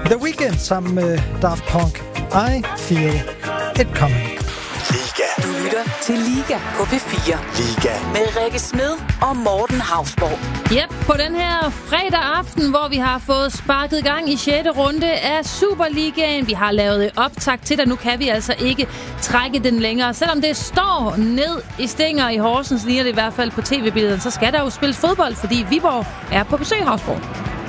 The Weeknd sammen med Daft Punk. I Feel It Coming. Liga. Du lytter til Liga på P4. Liga. Med Rikke Smed og Morten Hausborg. På den her fredag aften, hvor vi har fået sparket gang i 6. runde af Superligaen. Vi har lavet optakt til det, nu kan vi altså ikke trække den længere. Selvom det står ned i Stænger i Horsens, ligner det i hvert fald på tv-billederne, så skal der jo spilles fodbold, fordi Viborg er på besøg, Hausborg.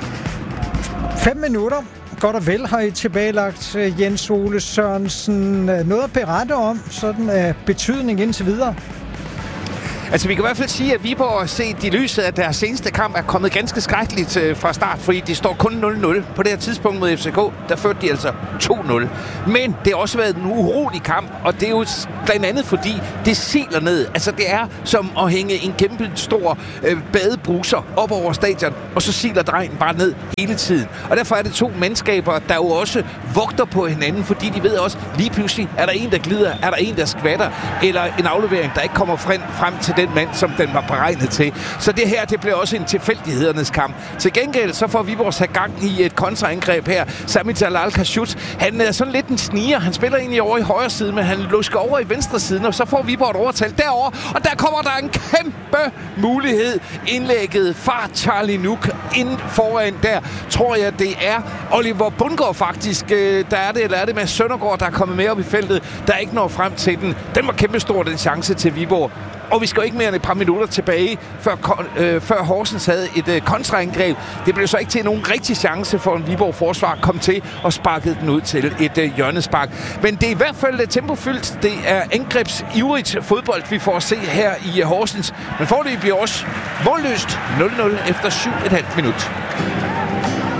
5 minutter. Godt og vel har I tilbagelagt, Jens Ole Sørensen. Noget at berette om, sådan af betydning indtil videre? Altså, vi kan i hvert fald sige, at Viborg set i lyset af deres seneste kamp er kommet ganske skrækkeligt fra start, fordi de står kun 0-0. På det her tidspunkt mod FCK, der førte de altså 2-0. Men det har også været en urolig kamp, og det er jo blandt andet fordi, det siler ned. Altså, det er som at hænge en kæmpe stor badebruser op over stadion, og så siler drengen bare ned hele tiden. Og derfor er det to mandskaber, der jo også vogter på hinanden, fordi de ved også, lige pludselig er der en, der glider, er der en, der skvatter, eller en aflevering, der ikke kommer frem til den mand, som den var beregnet til. Så det her, det bliver også en tilfældighedernes kamp. Til gengæld, så får Viborg sat gang i et kontraangreb her. Sami Jalal Kashut, han er sådan lidt en sniger. Han spiller egentlig over i højre side, men han lusker over i venstre siden, og så får Viborg et overtal derovre, og der kommer der en kæmpe mulighed. Indlægget fra Charlie Nuk ind foran der, tror jeg, det er Oliver Bundgaard faktisk. Der er det, eller er det med Søndergaard, der er kommet med op i feltet, der ikke når frem til den. Den var kæmpestor, den chance til Viborg. Og vi skal jo ikke mere end et par minutter tilbage, før Horsens havde et kontraangreb. Det blev så ikke til nogen rigtig chance for en Viborg-forsvar kom til og sparkede den ud til et hjørnespark. Men det er i hvert fald tempofyldt. Det er angrebsivrigt fodbold, vi får at se her i Horsens. Men foreløbig bliver også målløst 0-0 efter 7,5 minut.